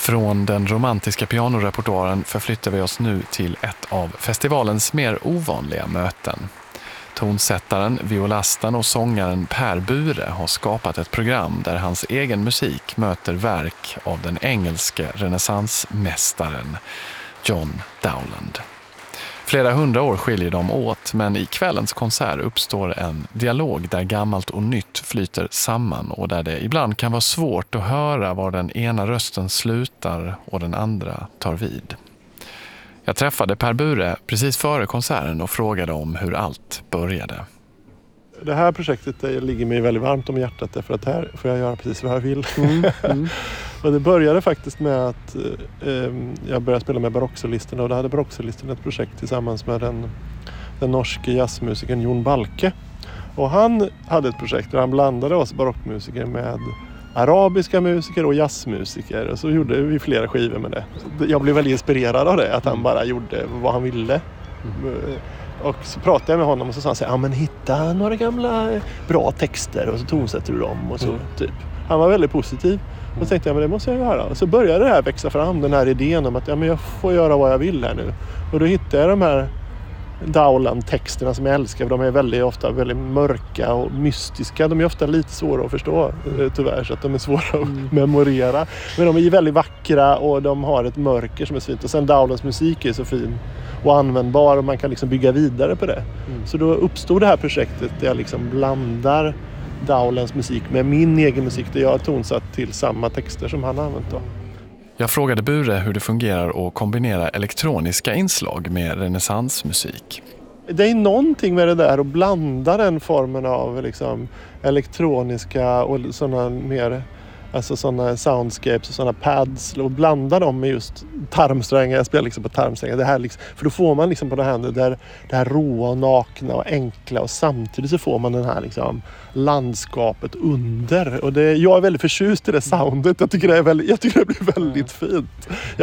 Från den romantiska pianorepertoaren förflyttar vi oss nu till ett av festivalens mer ovanliga möten. Tonsättaren, violisten och sångaren Per Bure har skapat ett program där hans egen musik möter verk av den engelske renässansmästaren John Dowland. Flera hundra år skiljer dem åt, men i kvällens konsert uppstår en dialog där gammalt och nytt flyter samman och där det ibland kan vara svårt att höra var den ena rösten slutar och den andra tar vid. Jag träffade Per Bure precis före konserten och frågade om hur allt började. Det här projektet ligger mig väldigt varmt om hjärtat därför att här får jag göra precis vad jag vill. Och det började faktiskt med att jag började spela med barocksolisten och då hade barocksolisten ett projekt tillsammans med den norske jazzmusikern Jon Balke. Och han hade ett projekt där han blandade oss barockmusiker med arabiska musiker och jazzmusiker och så gjorde vi flera skivor med det. Jag blev väldigt inspirerad av det, att han bara gjorde vad han ville. Och så pratade jag med honom och så sa han så här, ja men hitta några gamla bra texter och så tonsätter du dem och så typ. Han var väldigt positiv och tänkte jag, men det måste jag göra. Och så började det här växa fram, den här idén om att ja, men jag får göra vad jag vill här nu. Och då hittade jag de här Dowland-texterna som jag älskar. De är väldigt ofta väldigt mörka och mystiska. De är ofta lite svåra att förstå tyvärr, så att de är svåra att memorera. Men de är väldigt vackra och de har ett mörker som är fint. Och sen Dowlands musik är så fin och användbar och man kan liksom bygga vidare på det. Så då uppstod det här projektet där jag liksom blandar Dowlands musik med min egen musik där jag har tonsatt till samma texter som han har använt då. Jag frågade Bure hur det fungerar att kombinera elektroniska inslag med renässansmusik. Det är någonting med det där att blanda den formen av liksom elektroniska och sådana mer, alltså sådana soundscapes och sådana pads och blanda dem med just tarmsträngar. Jag spelar liksom på tarmsträngar. Det här liksom, för då får man liksom på det här råa och nakna och enkla och samtidigt så får man den här liksom landskapet under. Och jag är väldigt förtjust i det soundet. Jag tycker det blir väldigt fint.